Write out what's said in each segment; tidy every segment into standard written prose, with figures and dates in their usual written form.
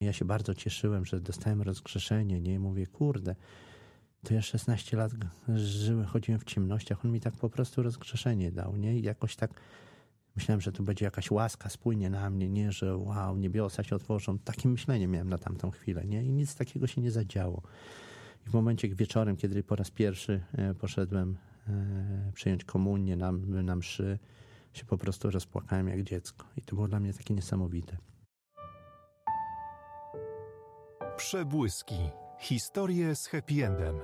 Ja się bardzo cieszyłem, że dostałem rozgrzeszenie, nie? I mówię, kurde, to ja 16 lat chodziłem w ciemnościach, on mi tak po prostu rozgrzeszenie dał, nie? I jakoś tak myślałem, że to będzie jakaś łaska, spłynie na mnie, nie? Że wow, niebiosa się otworzą. Takie myślenie miałem na tamtą chwilę, nie? I nic takiego się nie zadziało. I w momencie wieczorem, kiedy po raz pierwszy poszedłem przyjąć komunię na mszy, się po prostu rozpłakałem jak dziecko. I to było dla mnie takie niesamowite. Przebłyski. Historie z happy endem.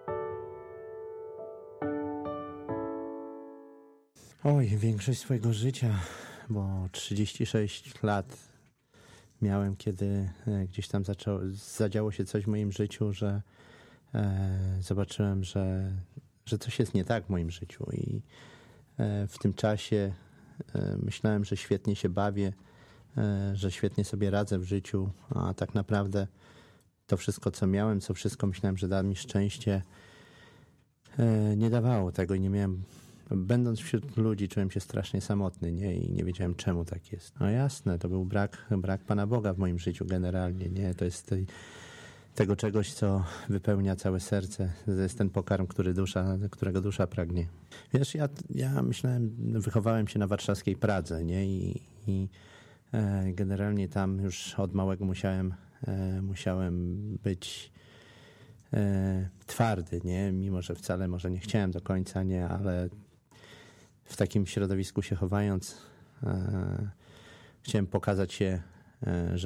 Oj, większość swojego życia, bo 36 lat miałem, kiedy gdzieś tam zadziało się coś w moim życiu, że zobaczyłem, że coś jest nie tak w moim życiu i w tym czasie myślałem, że świetnie się bawię, że świetnie sobie radzę w życiu, a tak naprawdę to wszystko, co miałem, wszystko myślałem, że da mi szczęście, nie dawało tego i nie miałem. Będąc wśród ludzi, czułem się strasznie samotny, nie? I nie wiedziałem, czemu tak jest. No jasne, to był brak Pana Boga w moim życiu generalnie, nie? To jest tego czegoś, co wypełnia całe serce. To jest ten pokarm, którego dusza pragnie. Wiesz, ja myślałem, wychowałem się na warszawskiej Pradze, nie? I generalnie tam już od małego musiałem być twardy, nie? Mimo że wcale może nie chciałem do końca, nie? Ale w takim środowisku się chowając, chciałem pokazać się, że